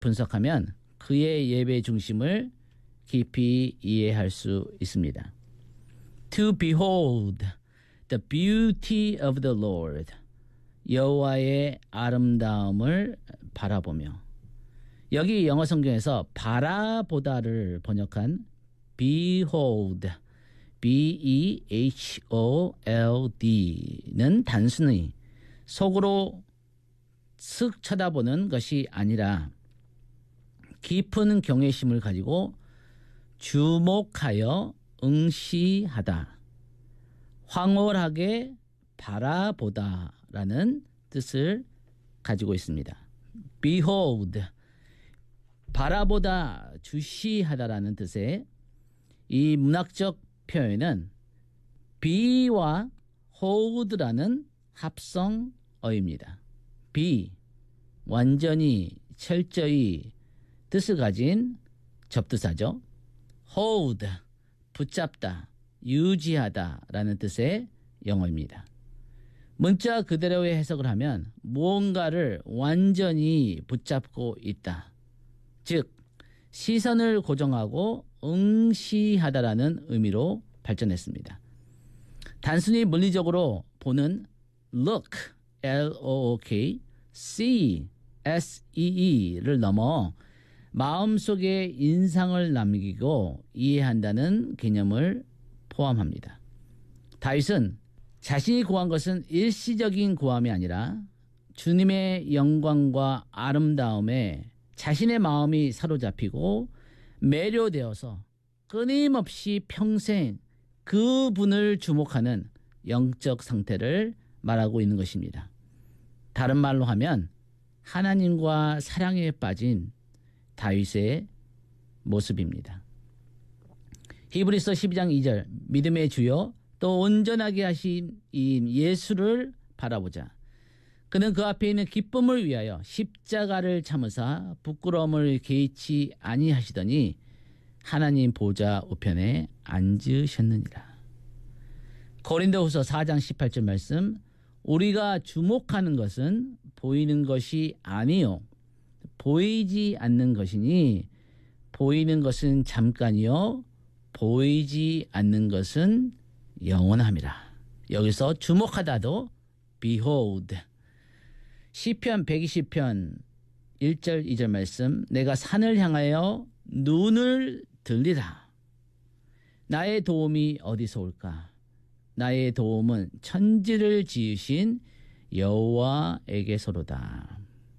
분석하면 그의 예배 중심을 깊이 이해할 수 있습니다. To behold the beauty of the Lord. 여호와의 아름다움을 바라보며. 여기 영어 성경에서 바라보다를 번역한 behold, behold는 단순히 속으로 슥 쳐다보는 것이 아니라 깊은 경외심을 가지고 주목하여 응시하다, 황홀하게 바라보다라는 뜻을 가지고 있습니다. behold, 바라보다, 주시하다라는 뜻의 이 문학적 표현은 be와 hold라는 합성어입니다. be, 완전히, 철저히 뜻을 가진 접두사죠. hold, 붙잡다, 유지하다 라는 뜻의 영어입니다. 문자 그대로의 해석을 하면 무언가를 완전히 붙잡고 있다. 즉, 시선을 고정하고 응시하다라는 의미로 발전했습니다. 단순히 물리적으로 보는 look, L-O-O-K, see, S-E-E를 넘어 마음속에 인상을 남기고 이해한다는 개념을 포함합니다. 다윗은 자신이 구한 것은 일시적인 구함이 아니라 주님의 영광과 아름다움에 자신의 마음이 사로잡히고 매료되어서 끊임없이 평생 그분을 주목하는 영적 상태를 말하고 있는 것입니다. 다른 말로 하면 하나님과 사랑에 빠진 다윗의 모습입니다. 히브리서 12장 2절, 믿음의 주여 또 온전하게 하신 이 예수를 바라보자. 그는 그 앞에 있는 기쁨을 위하여 십자가를 참으사 부끄러움을 개의치 아니하시더니 하나님 보좌 우편에 앉으셨느니라. 고린도후서 4장 18절 말씀, 우리가 주목하는 것은 보이는 것이 아니요 보이지 않는 것이니 보이는 것은 잠깐이요 보이지 않는 것은 영원함이라. 여기서 주목하다도 behold. 시편 120편 1절 2절 말씀, 내가 산을 향하여 눈을 들리라. 나의 도움이 어디서 올까? 나의 도움은 천지를 지으신 여호와에게서로다.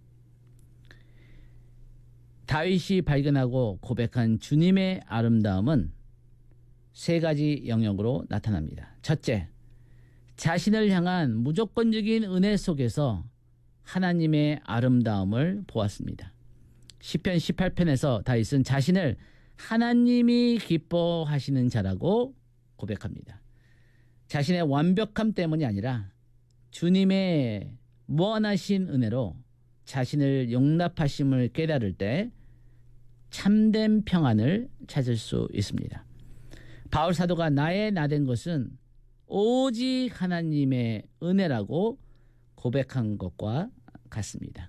다윗이 발견하고 고백한 주님의 아름다움은 세 가지 영역으로 나타납니다. 첫째, 자신을 향한 무조건적인 은혜 속에서 하나님의 아름다움을 보았습니다. 시편 18편에서 다윗은 자신을 하나님이 기뻐하시는 자라고 고백합니다. 자신의 완벽함 때문이 아니라 주님의 무한하신 은혜로 자신을 용납하심을 깨달을 때 참된 평안을 찾을 수 있습니다. 바울 사도가 나의 나된 것은 오직 하나님의 은혜라고 고백한 것과 같습니다.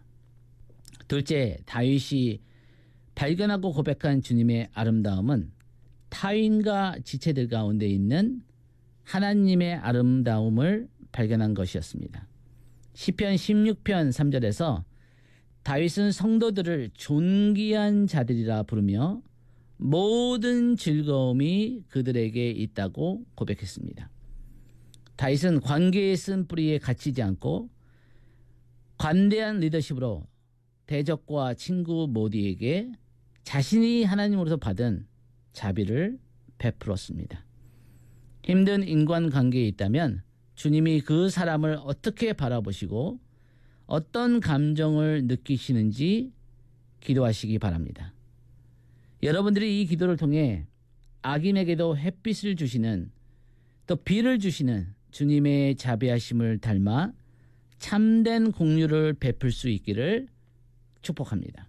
둘째, 다윗이 발견하고 고백한 주님의 아름다움은 타인과 지체들 가운데 있는 하나님의 아름다움을 발견한 것이었습니다. 시편 16편 3절에서 다윗은 성도들을 존귀한 자들이라 부르며 모든 즐거움이 그들에게 있다고 고백했습니다. 다윗은 관계에 쓴 뿌리에 갇히지 않고 관대한 리더십으로 대적과 친구 모두에게 자신이 하나님으로서 받은 자비를 베풀었습니다. 힘든 인간관계에 있다면 주님이 그 사람을 어떻게 바라보시고 어떤 감정을 느끼시는지 기도하시기 바랍니다. 여러분들이 이 기도를 통해 악인에게도 햇빛을 주시는, 또 비를 주시는 주님의 자비하심을 닮아 참된 공유를 베풀 수 있기를 축복합니다.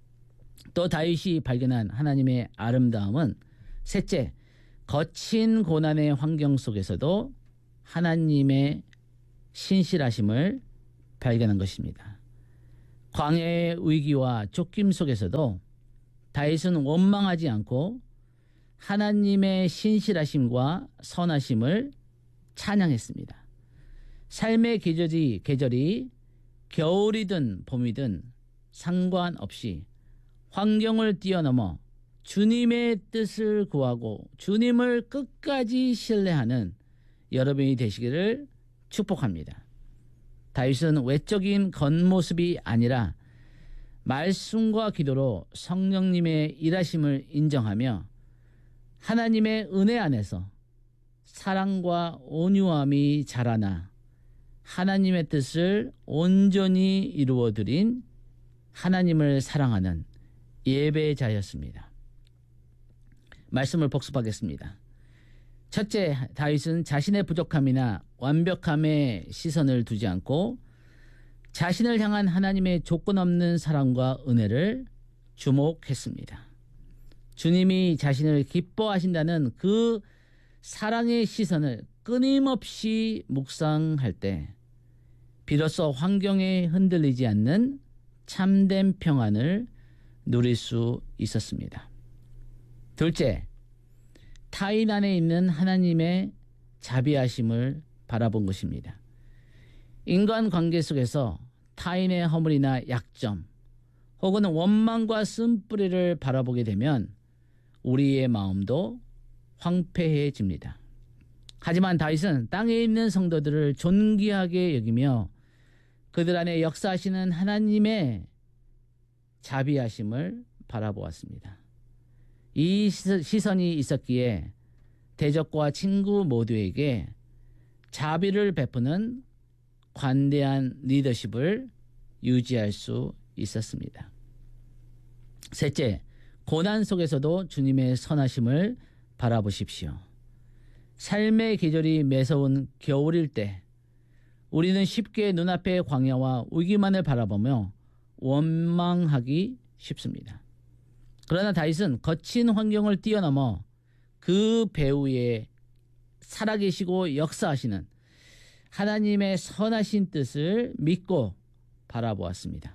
또 다윗이 발견한 하나님의 아름다움은 셋째, 거친 고난의 환경 속에서도 하나님의 신실하심을 발견한 것입니다. 광야의 위기와 쫓김 속에서도 다윗은 원망하지 않고 하나님의 신실하심과 선하심을 찬양했습니다. 삶의 계절이 겨울이든 봄이든 상관없이 환경을 뛰어넘어 주님의 뜻을 구하고 주님을 끝까지 신뢰하는 여러분이 되시기를 축복합니다. 다윗은 외적인 겉모습이 아니라 말씀과 기도로 성령님의 일하심을 인정하며 하나님의 은혜 안에서 사랑과 온유함이 자라나 하나님의 뜻을 온전히 이루어드린 하나님을 사랑하는 예배자였습니다. 말씀을 복습하겠습니다. 첫째, 다윗은 자신의 부족함이나 완벽함에 시선을 두지 않고 자신을 향한 하나님의 조건 없는 사랑과 은혜를 주목했습니다. 주님이 자신을 기뻐하신다는 그 사랑의 시선을 끊임없이 묵상할 때 비로소 환경에 흔들리지 않는 참된 평안을 누릴 수 있었습니다. 둘째, 타인 안에 있는 하나님의 자비하심을 바라본 것입니다. 인간관계 속에서 타인의 허물이나 약점 혹은 원망과 쓴뿌리를 바라보게 되면 우리의 마음도 황폐해집니다. 하지만 다윗은 땅에 있는 성도들을 존귀하게 여기며 그들 안에 역사하시는 하나님의 자비하심을 바라보았습니다. 이 시선이 있었기에 대적과 친구 모두에게 자비를 베푸는 관대한 리더십을 유지할 수 있었습니다. 셋째, 고난 속에서도 주님의 선하심을 바라보십시오. 삶의 계절이 매서운 겨울일 때 우리는 쉽게 눈앞의 광야와 위기만을 바라보며 원망하기 쉽습니다. 그러나 다윗은 거친 환경을 뛰어넘어 그 배후에 살아계시고 역사하시는 하나님의 선하신 뜻을 믿고 바라보았습니다.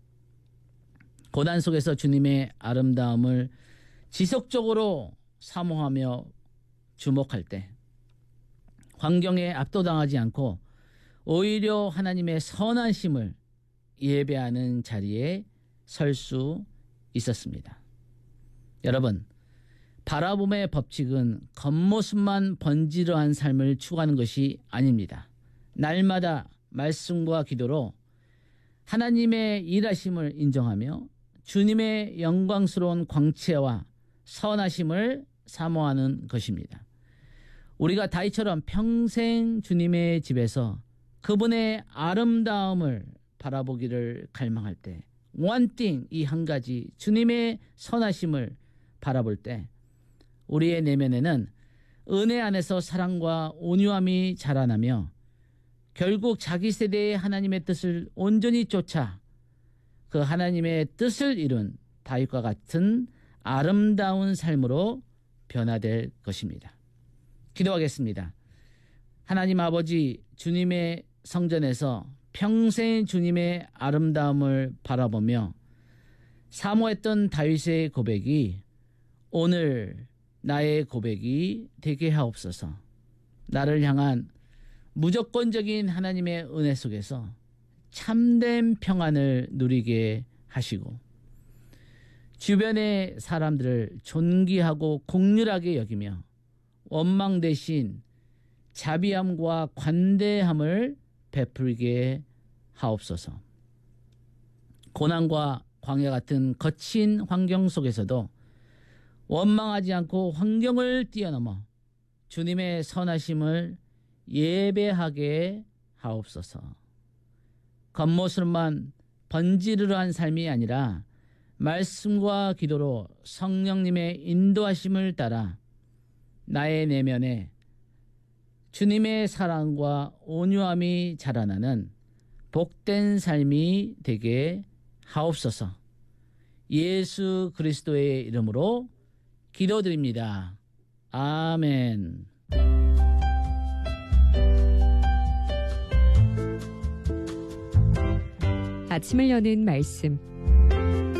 고난 속에서 주님의 아름다움을 지속적으로 사모하며 주목할 때 환경에 압도당하지 않고 오히려 하나님의 선하심을 예배하는 자리에 설 수 있었습니다. 여러분, 바라봄의 법칙은 겉모습만 번지르한 삶을 추구하는 것이 아닙니다. 날마다 말씀과 기도로 하나님의 일하심을 인정하며 주님의 영광스러운 광채와 선하심을 사모하는 것입니다. 우리가 다윗처럼 평생 주님의 집에서 그분의 아름다움을 바라보기를 갈망할 때 one thing, 이 한 가지 주님의 선하심을 바라볼 때 우리의 내면에는 은혜 안에서 사랑과 온유함이 자라나며 결국 자기 세대의 하나님의 뜻을 온전히 쫓아 그 하나님의 뜻을 이룬 다윗과 같은 아름다운 삶으로 변화될 것입니다. 기도하겠습니다. 하나님 아버지, 주님의 성전에서 평생 주님의 아름다움을 바라보며 사모했던 다윗의 고백이 오늘 나의 고백이 되게 하옵소서. 나를 향한 무조건적인 하나님의 은혜 속에서 참된 평안을 누리게 하시고 주변의 사람들을 존귀하고 공률하게 여기며 원망 대신 자비함과 관대함을 베풀게 하옵소서. 고난과 광야 같은 거친 환경 속에서도 원망하지 않고 환경을 뛰어넘어 주님의 선하심을 예배하게 하옵소서. 겉모습만 번지르르한 삶이 아니라 말씀과 기도로 성령님의 인도하심을 따라 나의 내면에 주님의 사랑과 온유함이 자라나는 복된 삶이 되게 하옵소서. 예수 그리스도의 이름으로 기도드립니다. 아멘. 아침을 여는 말씀,